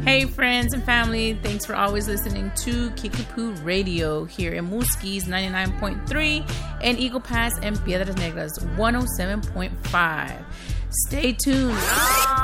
Hey, friends and family. Thanks for always listening to Kickapoo Radio here in Muskie's 99.3 and Eagle Pass and Piedras Negras 107.5. Stay tuned.